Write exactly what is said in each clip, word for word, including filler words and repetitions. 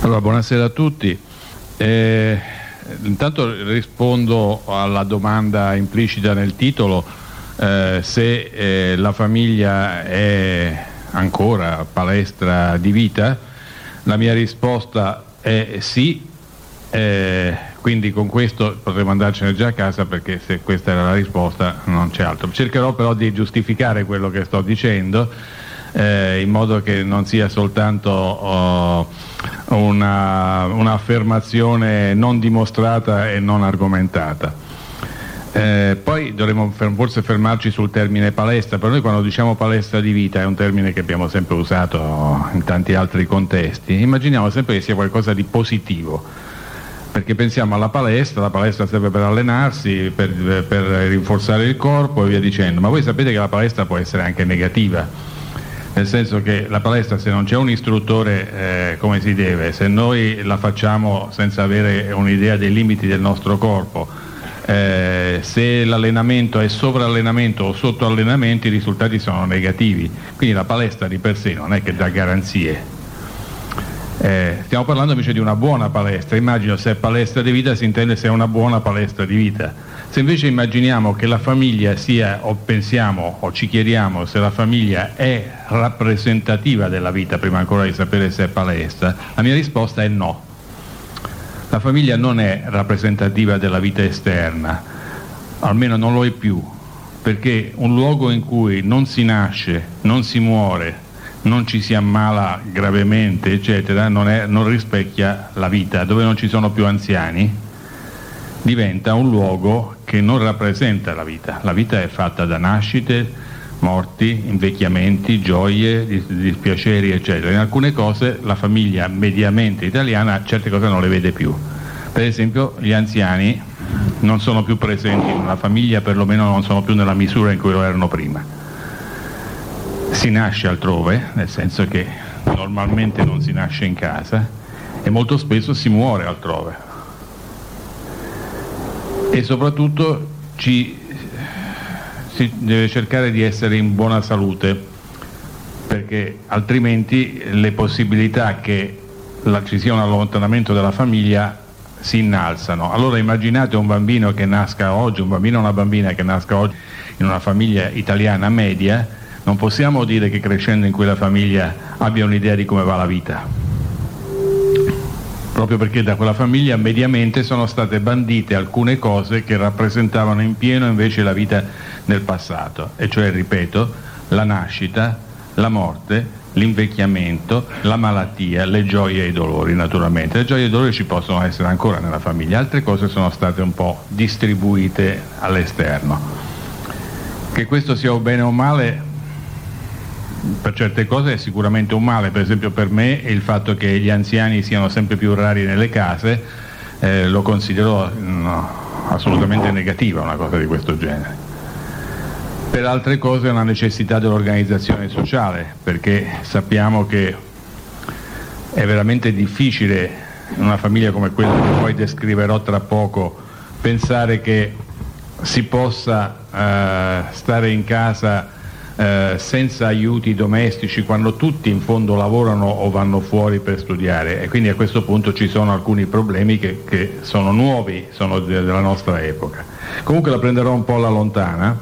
Allora, buonasera a tutti. Eh, intanto rispondo alla domanda implicita nel titolo, eh, se eh, la famiglia è ancora palestra di vita. La mia risposta è sì, eh, quindi con questo potremo andarcene già a casa, perché se questa era la risposta non c'è altro. Cercherò però di giustificare quello che sto dicendo, eh, in modo che non sia soltanto oh, una, un'affermazione non dimostrata e non argomentata. Eh, poi dovremmo forse fermarci sul termine palestra. Per noi, quando diciamo palestra di vita, è un termine che abbiamo sempre usato in tanti altri contesti. Immaginiamo sempre che sia qualcosa di positivo, perché pensiamo alla palestra, la palestra serve per allenarsi, per, per rinforzare il corpo e via dicendo, ma voi sapete che la palestra può essere anche negativa, nel senso che la palestra, se non c'è un istruttore eh, come si deve, se noi la facciamo senza avere un'idea dei limiti del nostro corpo, eh, se l'allenamento è sovrallenamento o sottoallenamento, i risultati sono negativi. Quindi la palestra di per sé non è che dà garanzie. Eh, stiamo parlando invece di una buona palestra. Immagino, se è palestra di vita si intende se è una buona palestra di vita. Se invece immaginiamo che la famiglia sia, o pensiamo o ci chiediamo se la famiglia è rappresentativa della vita prima ancora di sapere se è palestra, la mia risposta è no. La famiglia non è rappresentativa della vita esterna, almeno non lo è più, perché un luogo in cui non si nasce, non si muore, non ci si ammala gravemente, eccetera, non, è, non rispecchia la vita. Dove non ci sono più anziani, diventa un luogo che non rappresenta la vita. La vita è fatta da nascite, morti, invecchiamenti, gioie, dispiaceri, eccetera. In alcune cose la famiglia mediamente italiana certe cose non le vede più. Per esempio, gli anziani non sono più presenti in una famiglia, perlomeno non sono più nella misura in cui lo erano prima. Si nasce altrove, nel senso che normalmente non si nasce in casa, e molto spesso si muore altrove. E soprattutto ci, si deve cercare di essere in buona salute, perché altrimenti le possibilità che la, ci sia un allontanamento dalla famiglia si innalzano. Allora immaginate un bambino che nasca oggi, un bambino o una bambina che nasca oggi in una famiglia italiana media. Non possiamo dire che crescendo in quella famiglia abbia un'idea di come va la vita, proprio perché da quella famiglia mediamente sono state bandite alcune cose che rappresentavano in pieno invece la vita del passato, e cioè, ripeto, la nascita, la morte, l'invecchiamento, la malattia, le gioie e i dolori. Naturalmente le gioie e i dolori ci possono essere ancora nella famiglia, altre cose sono state un po' distribuite all'esterno. Che questo sia un bene o un male, per certe cose è sicuramente un male. Per esempio, per me il fatto che gli anziani siano sempre più rari nelle case, eh, lo considero no, assolutamente negativa una cosa di questo genere. Per altre cose è una necessità dell'organizzazione sociale, perché sappiamo che è veramente difficile in una famiglia come quella che poi descriverò tra poco pensare che si possa eh, stare in casa Eh, senza aiuti domestici, quando tutti in fondo lavorano o vanno fuori per studiare, e quindi a questo punto ci sono alcuni problemi che, che sono nuovi, sono de- della nostra epoca. Comunque la prenderò un po' alla lontana.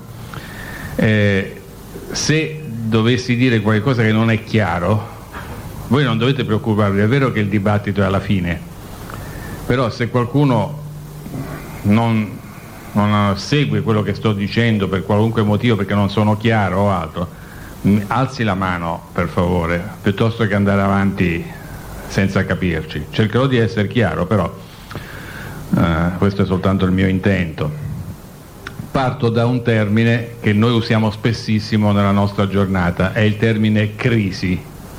Eh, se dovessi dire qualcosa che non è chiaro, voi non dovete preoccuparvi, è vero che il dibattito è alla fine, però se qualcuno non non segue quello che sto dicendo per qualunque motivo, perché non sono chiaro o altro, alzi la mano per favore, piuttosto che andare avanti senza capirci. Cercherò di essere chiaro, però eh, questo è soltanto il mio intento. Parto da un termine che noi usiamo spessissimo nella nostra giornata, è il termine crisi.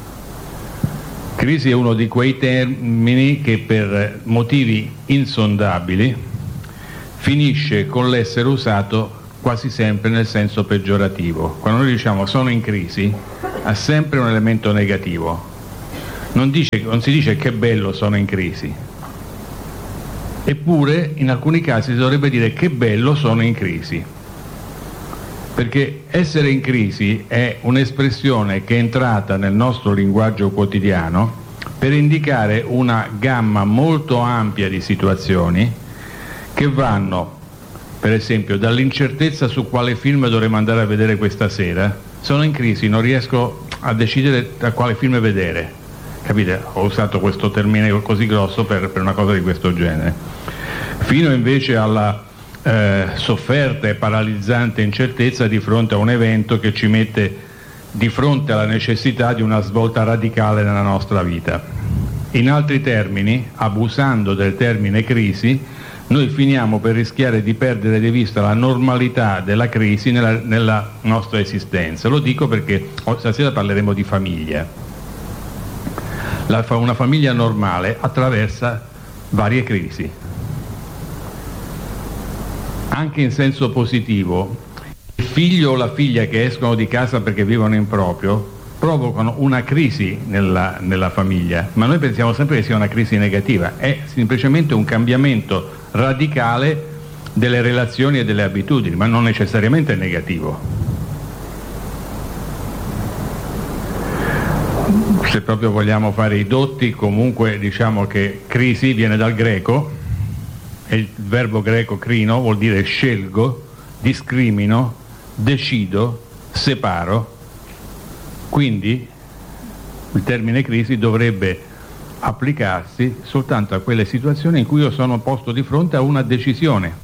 Crisi è uno di quei termini che per motivi insondabili finisce con l'essere usato quasi sempre nel senso peggiorativo. Quando noi diciamo sono in crisi, ha sempre un elemento negativo. Non, dice, non si dice che bello sono in crisi. Eppure in alcuni casi si dovrebbe dire che bello sono in crisi. Perché essere in crisi è un'espressione che è entrata nel nostro linguaggio quotidiano per indicare una gamma molto ampia di situazioni che vanno, per esempio, dall'incertezza su quale film dovremmo andare a vedere questa sera. Sono in crisi, non riesco a decidere a quale film vedere, capite? Ho usato questo termine così grosso per, per una cosa di questo genere, fino invece alla eh, sofferta e paralizzante incertezza di fronte a un evento che ci mette di fronte alla necessità di una svolta radicale nella nostra vita. In altri termini, abusando del termine crisi, noi finiamo per rischiare di perdere di vista la normalità della crisi nella, nella nostra esistenza. Lo dico perché stasera parleremo di famiglia. La, una famiglia normale attraversa varie crisi. Anche in senso positivo, il figlio o la figlia che escono di casa perché vivono in proprio provocano una crisi nella, nella famiglia, ma noi pensiamo sempre che sia una crisi negativa. È semplicemente un cambiamento radicale delle relazioni e delle abitudini, ma non necessariamente negativo. Se proprio vogliamo fare i dotti, comunque diciamo che crisi viene dal greco, e il verbo greco crino vuol dire scelgo, discrimino, decido, separo. Quindi il termine crisi dovrebbe applicarsi soltanto a quelle situazioni in cui io sono posto di fronte a una decisione.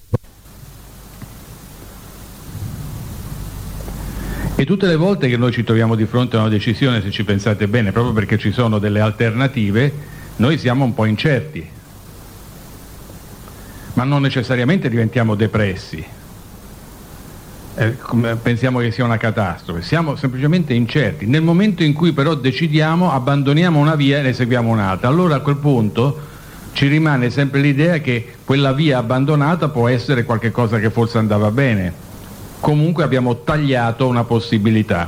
E tutte le volte che noi ci troviamo di fronte a una decisione, se ci pensate bene, proprio perché ci sono delle alternative, noi siamo un po' incerti, ma non necessariamente diventiamo depressi. Eh, pensiamo che sia una catastrofe, siamo semplicemente incerti. Nel momento in cui però decidiamo, abbandoniamo una via e ne seguiamo un'altra, allora a quel punto ci rimane sempre l'idea che quella via abbandonata può essere qualche cosa che forse andava bene. Comunque abbiamo tagliato una possibilità.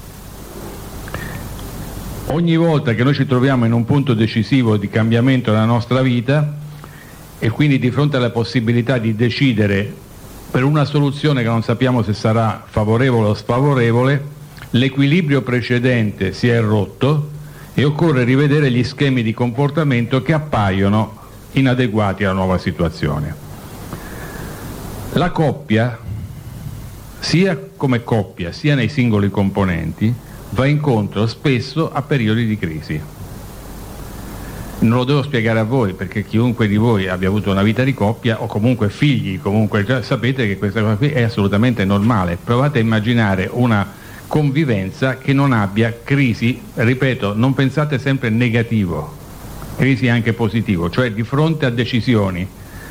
Ogni volta che noi ci troviamo in un punto decisivo di cambiamento nella nostra vita e quindi di fronte alla possibilità di decidere per una soluzione che non sappiamo se sarà favorevole o sfavorevole, l'equilibrio precedente si è rotto e occorre rivedere gli schemi di comportamento che appaiono inadeguati alla nuova situazione. La coppia, sia come coppia sia nei singoli componenti, va incontro spesso a periodi di crisi. Non lo devo spiegare a voi, perché chiunque di voi abbia avuto una vita di coppia o comunque figli, comunque già sapete che questa cosa qui è assolutamente normale. Provate a immaginare una convivenza che non abbia crisi, ripeto, non pensate sempre negativo, crisi anche positivo, cioè di fronte a decisioni.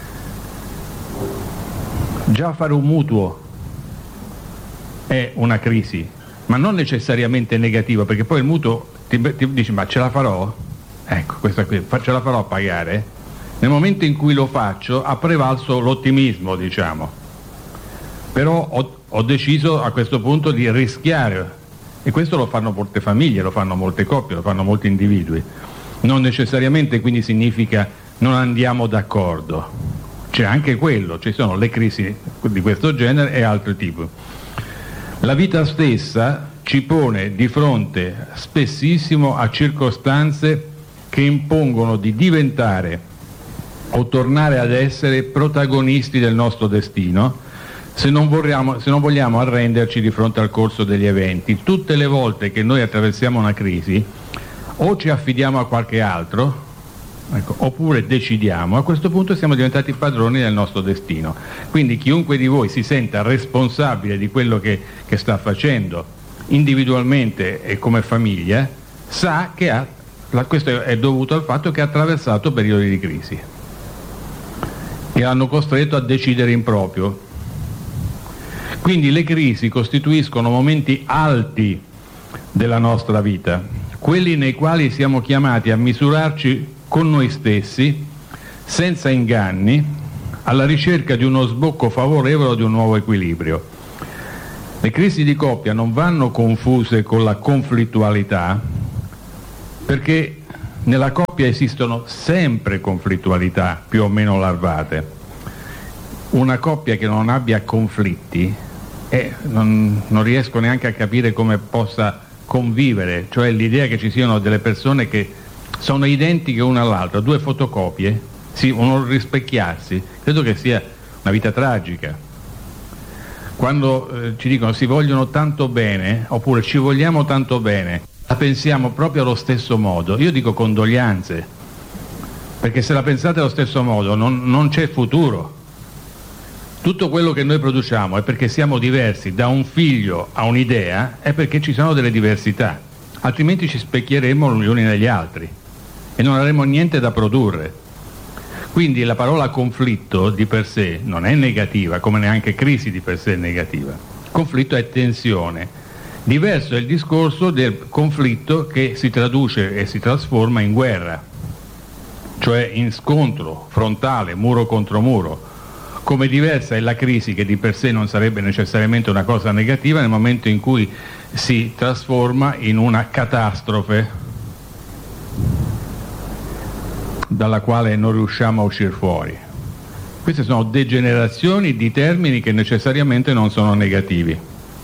Già fare un mutuo è una crisi, ma non necessariamente negativa, perché poi il mutuo ti, ti dici ma ce la farò? Ecco, questa qui, ce la farò a pagare? Nel momento in cui lo faccio ha prevalso l'ottimismo, diciamo, però ho, ho deciso a questo punto di rischiare, e questo lo fanno molte famiglie, lo fanno molte coppie, lo fanno molti individui. Non necessariamente quindi significa non andiamo d'accordo, c'è anche quello, ci sono le crisi di questo genere e altri tipi. La vita stessa ci pone di fronte spessissimo a circostanze che impongono di diventare o tornare ad essere protagonisti del nostro destino, se non vogliamo, se non vogliamo arrenderci di fronte al corso degli eventi. Tutte le volte che noi attraversiamo una crisi, o ci affidiamo a qualche altro, ecco, oppure decidiamo. A questo punto siamo diventati padroni del nostro destino. Quindi chiunque di voi si senta responsabile di quello che, che sta facendo individualmente e come famiglia, sa che ha questo è dovuto al fatto che ha attraversato periodi di crisi e l'hanno costretto a decidere in proprio. Quindi le crisi costituiscono momenti alti della nostra vita, quelli nei quali siamo chiamati a misurarci con noi stessi, senza inganni, alla ricerca di uno sbocco favorevole o di un nuovo equilibrio. Le crisi di coppia non vanno confuse con la conflittualità, perché nella coppia esistono sempre conflittualità più o meno larvate. Una coppia che non abbia conflitti eh, non, non riesco neanche a capire come possa convivere, cioè l'idea che ci siano delle persone che sono identiche una all'altra, due fotocopie, sì, uno rispecchiarsi, credo che sia una vita tragica. Quando eh, ci dicono si vogliono tanto bene, oppure ci vogliamo tanto bene, la pensiamo proprio allo stesso modo, io dico condoglianze, perché se la pensate allo stesso modo non, non c'è futuro. Tutto quello che noi produciamo è perché siamo diversi, da un figlio a un'idea, è perché ci sono delle diversità, altrimenti ci specchieremo gli uni negli altri e non avremo niente da produrre. Quindi la parola conflitto di per sé non è negativa, come neanche crisi di per sé è negativa. Conflitto è tensione. Diverso è il discorso del conflitto che si traduce e si trasforma in guerra, cioè in scontro frontale, muro contro muro. Come diversa è la crisi, che di per sé non sarebbe necessariamente una cosa negativa, nel momento in cui si trasforma in una catastrofe dalla quale non riusciamo a uscire fuori. Queste sono degenerazioni di termini che necessariamente non sono negativi.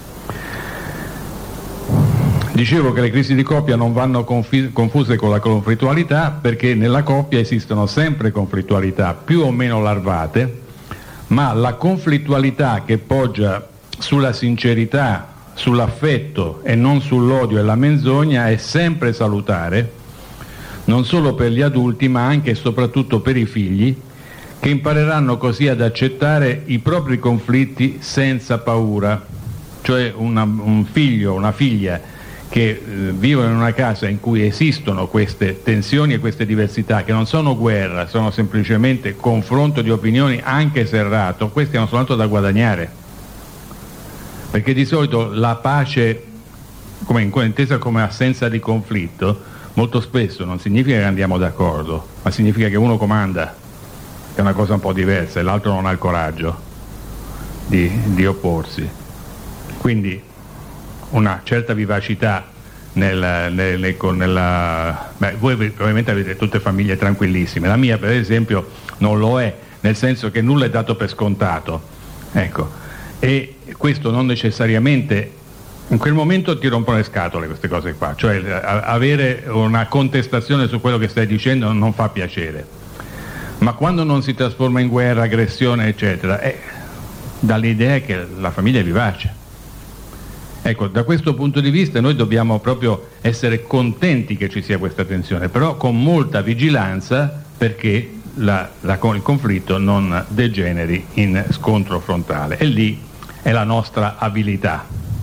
Dicevo che le crisi di coppia non vanno confi- confuse con la conflittualità, perché nella coppia esistono sempre conflittualità più o meno larvate, ma la conflittualità che poggia sulla sincerità, sull'affetto e non sull'odio e la menzogna è sempre salutare, non solo per gli adulti ma anche e soprattutto per i figli, che impareranno così ad accettare i propri conflitti senza paura. Cioè una, un figlio, una figlia che eh, vivono in una casa in cui esistono queste tensioni e queste diversità, che non sono guerra, sono semplicemente confronto di opinioni anche serrato, questi hanno soltanto da guadagnare, perché di solito la pace, come intesa come assenza di conflitto, molto spesso non significa che andiamo d'accordo, ma significa che uno comanda, che è una cosa un po' diversa, e l'altro non ha il coraggio di, di opporsi. Quindi una certa vivacità nel, nel, nel, nella... Beh, voi probabilmente avete tutte famiglie tranquillissime, la mia per esempio non lo è, nel senso che nulla è dato per scontato, ecco, e questo non necessariamente in quel momento ti rompono le scatole queste cose qua, cioè a, avere una contestazione su quello che stai dicendo non fa piacere, ma quando non si trasforma in guerra, aggressione eccetera, è dall'idea che la famiglia è vivace. Ecco, da questo punto di vista noi dobbiamo proprio essere contenti che ci sia questa tensione, però con molta vigilanza, perché la, la, il conflitto non degeneri in scontro frontale, e lì è la nostra abilità.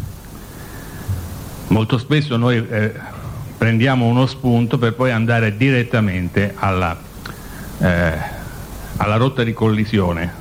Molto spesso noi eh, prendiamo uno spunto per poi andare direttamente alla, eh, alla rotta di collisione.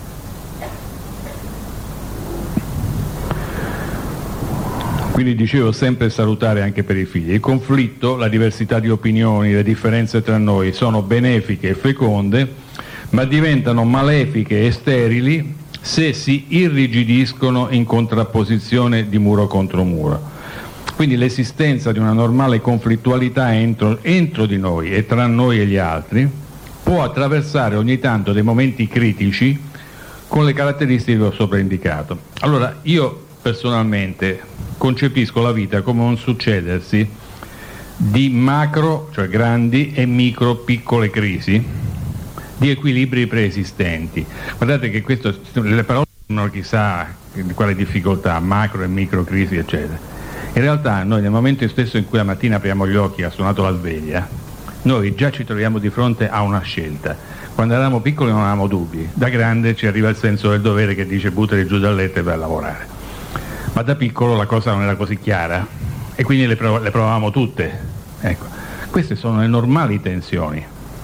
Quindi dicevo, sempre salutare anche per i figli. Il conflitto, la diversità di opinioni, le differenze tra noi sono benefiche e feconde, ma diventano malefiche e sterili se si irrigidiscono in contrapposizione di muro contro muro. Quindi l'esistenza di una normale conflittualità entro, entro di noi e tra noi e gli altri può attraversare ogni tanto dei momenti critici con le caratteristiche che ho sopra indicato. Allora io personalmente concepisco la vita come un succedersi di macro, cioè grandi, e micro, piccole crisi, di equilibri preesistenti. Guardate che questo, le parole non chissà di quale difficoltà, macro e micro crisi eccetera. In realtà noi nel momento stesso in cui la mattina apriamo gli occhi e ha suonato la sveglia, noi già ci troviamo di fronte a una scelta. Quando eravamo piccoli non avevamo dubbi, da grande ci arriva il senso del dovere che dice buttati giù dal letto e vai a lavorare. Ma da piccolo la cosa non era così chiara e quindi le, prov- le provavamo tutte. Ecco, queste sono le normali tensioni,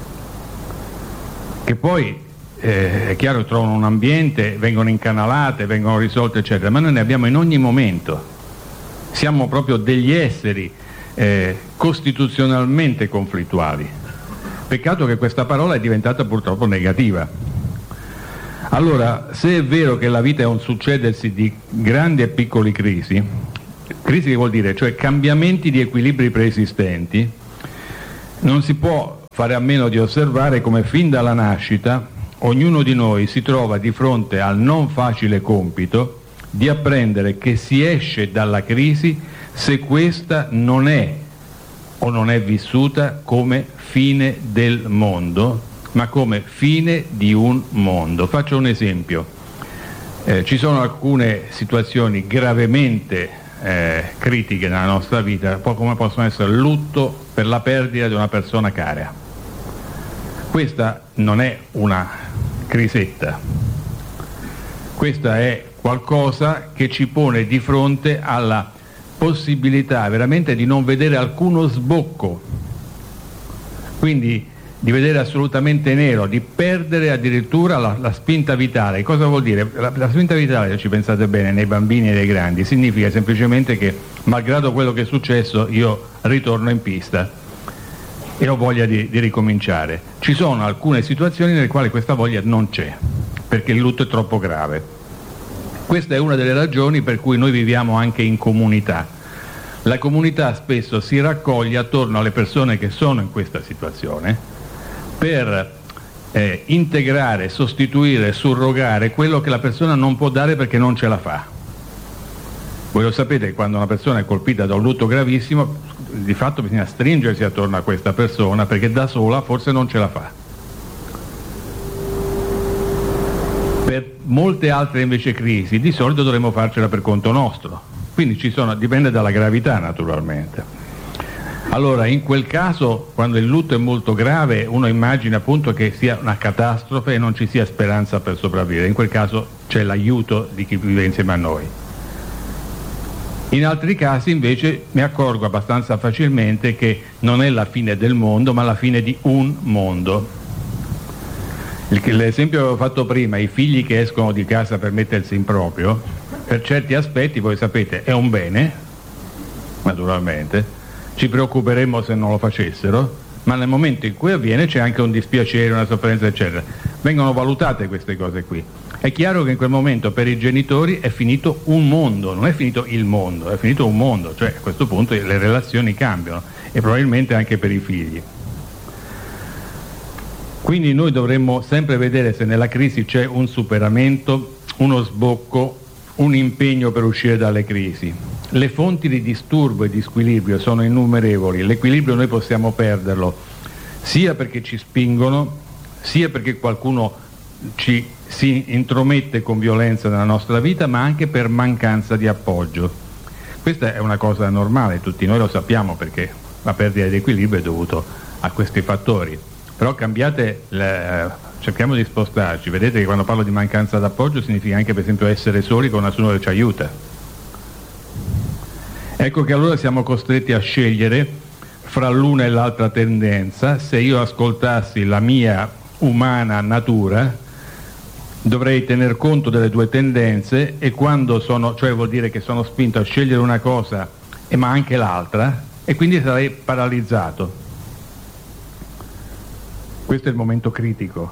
che poi eh, è chiaro trovano un ambiente, vengono incanalate, vengono risolte eccetera, ma noi ne abbiamo in ogni momento. Siamo proprio degli esseri eh, costituzionalmente conflittuali. Peccato che questa parola è diventata purtroppo negativa. Allora, se è vero che la vita è un succedersi di grandi e piccoli crisi, crisi che vuol dire, cioè cambiamenti di equilibri preesistenti, non si può fare a meno di osservare come fin dalla nascita ognuno di noi si trova di fronte al non facile compito di apprendere che si esce dalla crisi se questa non è o non è vissuta come fine del mondo, ma come fine di un mondo. Faccio un esempio. Eh, ci sono alcune situazioni gravemente eh, critiche nella nostra vita, come possono essere il lutto per la perdita di una persona cara. Questa non è una crisetta, questa è qualcosa che ci pone di fronte alla possibilità veramente di non vedere alcuno sbocco, quindi di vedere assolutamente nero, di perdere addirittura la, la spinta vitale. Cosa vuol dire? La, la spinta vitale, se ci pensate bene, nei bambini e nei grandi, significa semplicemente che, malgrado quello che è successo, io ritorno in pista e ho voglia di, di ricominciare. Ci sono alcune situazioni nelle quali questa voglia non c'è, perché il lutto è troppo grave. Questa è una delle ragioni per cui noi viviamo anche in comunità. La comunità spesso si raccoglie attorno alle persone che sono in questa situazione per eh, integrare, sostituire, surrogare quello che la persona non può dare perché non ce la fa. Voi lo sapete che quando una persona è colpita da un lutto gravissimo, di fatto bisogna stringersi attorno a questa persona perché da sola forse non ce la fa. Per molte altre invece crisi di solito dovremmo farcela per conto nostro, quindi ci sono, dipende dalla gravità naturalmente. Allora in quel caso, quando il lutto è molto grave, uno immagina appunto che sia una catastrofe e non ci sia speranza per sopravvivere. In quel caso c'è l'aiuto di chi vive insieme a noi. In altri casi invece mi accorgo abbastanza facilmente che non è la fine del mondo, ma la fine di un mondo. L'esempio che avevo fatto prima, i figli che escono di casa per mettersi in proprio, per certi aspetti, voi sapete, è un bene, naturalmente, ci preoccuperemmo se non lo facessero, ma nel momento in cui avviene c'è anche un dispiacere, una sofferenza, eccetera. Vengono valutate queste cose qui. È chiaro che in quel momento per i genitori è finito un mondo, non è finito il mondo, è finito un mondo, cioè a questo punto le relazioni cambiano e probabilmente anche per i figli. Quindi noi dovremmo sempre vedere se nella crisi c'è un superamento, uno sbocco, un impegno per uscire dalle crisi. Le fonti di disturbo e di squilibrio sono innumerevoli, l'equilibrio noi possiamo perderlo sia perché ci spingono, sia perché qualcuno ci si intromette con violenza nella nostra vita, ma anche per mancanza di appoggio. Questa è una cosa normale, tutti noi lo sappiamo perché la perdita di equilibrio è dovuta a questi fattori. Però cambiate, le, cerchiamo di spostarci, vedete che quando parlo di mancanza d'appoggio significa anche per esempio essere soli con nessuno che ci aiuta. Ecco che allora siamo costretti a scegliere fra l'una e l'altra tendenza. Se io ascoltassi la mia umana natura dovrei tener conto delle due tendenze e quando sono, cioè vuol dire che sono spinto a scegliere una cosa e ma anche l'altra e quindi sarei paralizzato. Questo è il momento critico.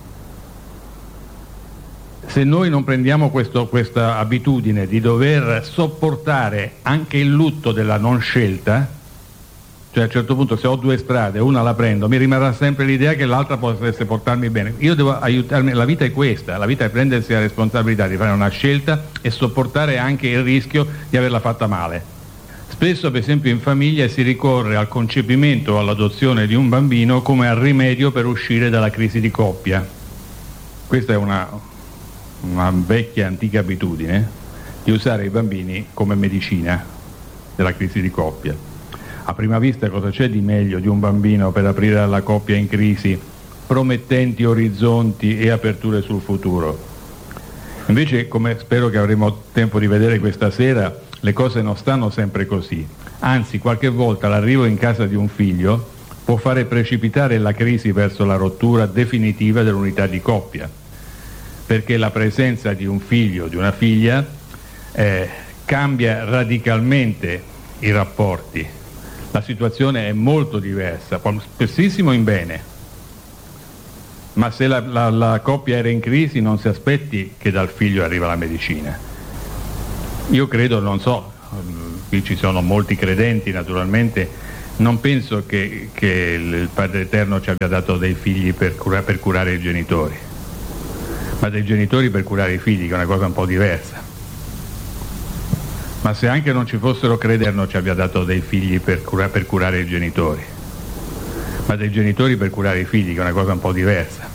Se noi non prendiamo questo, questa abitudine di dover sopportare anche il lutto della non scelta, cioè a un certo punto se ho due strade, una la prendo, mi rimarrà sempre l'idea che l'altra potesse portarmi bene. Io devo aiutarmi, la vita è questa, la vita è prendersi la responsabilità di fare una scelta e sopportare anche il rischio di averla fatta male. Spesso per esempio in famiglia si ricorre al concepimento o all'adozione di un bambino come al rimedio per uscire dalla crisi di coppia. Questa è una, una vecchia antica abitudine di usare i bambini come medicina della crisi di coppia. A prima vista cosa c'è di meglio di un bambino per aprire alla coppia in crisi promettenti orizzonti e aperture sul futuro? Invece, come spero che avremo tempo di vedere questa sera, le cose non stanno sempre così, anzi qualche volta l'arrivo in casa di un figlio può fare precipitare la crisi verso la rottura definitiva dell'unità di coppia, perché la presenza di un figlio o di una figlia eh, cambia radicalmente i rapporti, la situazione è molto diversa, spessissimo in bene, ma se la, la, la coppia era in crisi non si aspetti che dal figlio arriva la medicina. Io credo, non so, qui ci sono molti credenti naturalmente, non penso che, che il Padre Eterno ci abbia dato dei figli per, cura, per curare i genitori, ma dei genitori per curare i figli, che è una cosa un po' diversa. Ma se anche non ci fossero credenti, non ci abbia dato dei figli per, cura, per curare i genitori, ma dei genitori per curare i figli, che è una cosa un po' diversa.